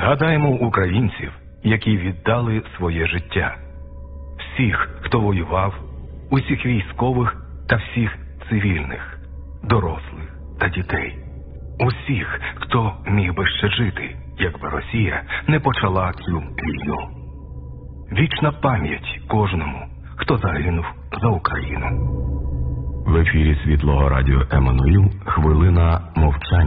Згадаємо українців, які віддали своє життя. Всіх, хто воював, усіх військових та всіх цивільних, дорослих та дітей. Усіх, хто міг би ще жити, якби Росія не почала цю війну. Вічна пам'ять кожному, хто загинув за Україну. В ефірі Світлого радіо Еммануїл хвилина мовчання.